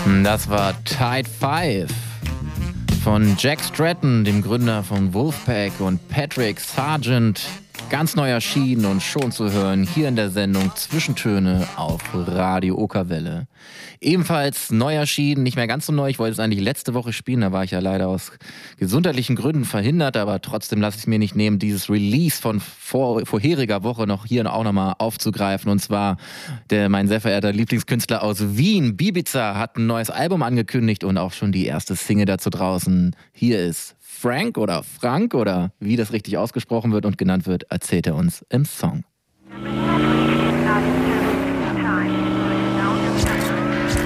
Das war Tide 5 von Jack Stratton, dem Gründer von Wolfpack, und Patrick Sargent. Ganz neu erschienen und schon zu hören hier in der Sendung Zwischentöne auf Radio Okerwelle. Ebenfalls neu erschienen, nicht mehr ganz so neu, ich wollte es eigentlich letzte Woche spielen, da war ich ja leider aus gesundheitlichen Gründen verhindert, aber trotzdem lasse ich es mir nicht nehmen, dieses Release von vorheriger Woche noch hier auch nochmal aufzugreifen. Und zwar mein sehr verehrter Lieblingskünstler aus Wien, Bibiza, hat ein neues Album angekündigt und auch schon die erste Single dazu draußen. Hier ist Frank oder wie das richtig ausgesprochen wird und genannt wird, erzählt er uns im Song.